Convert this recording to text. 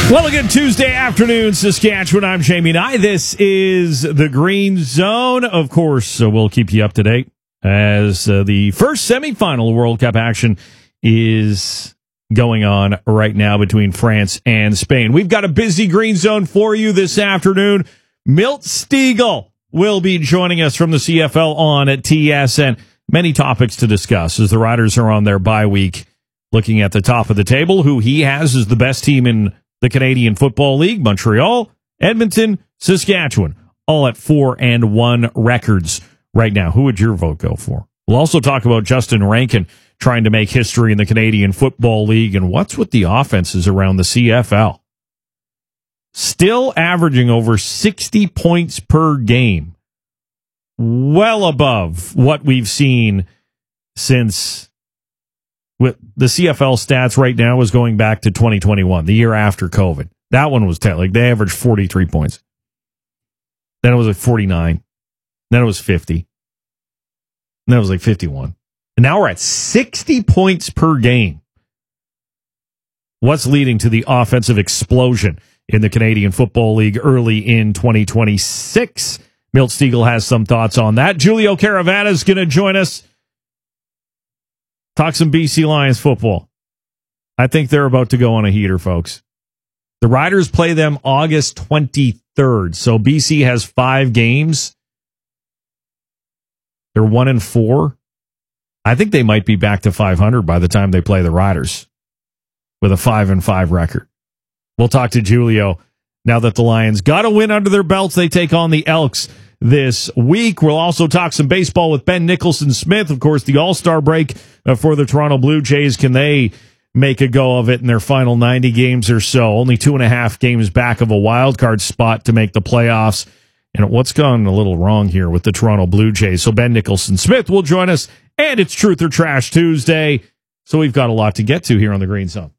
Well, again, Tuesday afternoon, Saskatchewan. I'm Jamie Nye. This is the Green Zone. Of course, we'll keep you up to date as the first semifinal World Cup action is going on right now between France and Spain. We've got a busy Green Zone for you this afternoon. Milt Stegall will be joining us from the CFL on at TSN. Many topics to discuss as the Riders are on their bye week, looking at the top of the table. Who he has as the best team in the Canadian Football League: Montreal, Edmonton, Saskatchewan, all at 4-1 records right now. Who would your vote go for? We'll also talk about Justin Rankin trying to make history in the Canadian Football League and what's with the offenses around the CFL. Still averaging over 60 points per game. Well above what we've seen since with the CFL stats right now is going back to 2021, the year after COVID. That one was like they averaged 43 points. Then it was like 49. Then it was 50. And then it was like 51. And now we're at 60 points per game. What's leading to the offensive explosion in the Canadian Football League early in 2026? Milt Stegall has some thoughts on that. Julio Caravana is going to join us. Talk some BC Lions football. I think they're about to go on a heater, folks. The Riders play them August 23rd. So BC has 5 games. They're 1-4. I think they might be back to 500 by the time they play the Riders with a 5-5 record. We'll talk to Julio now that the Lions got a win under their belts. They take on the Elks this week. We'll also talk some baseball with Ben Nicholson-Smith. Of course, the All-Star break for the Toronto Blue Jays. Can they make a go of it in their final 90 games or so? Only 2.5 games back of a wild card spot to make the playoffs. And what's gone a little wrong here with the Toronto Blue Jays? So Ben Nicholson-Smith will join us, and it's Truth or Trash Tuesday. So we've got a lot to get to here on the Green Zone.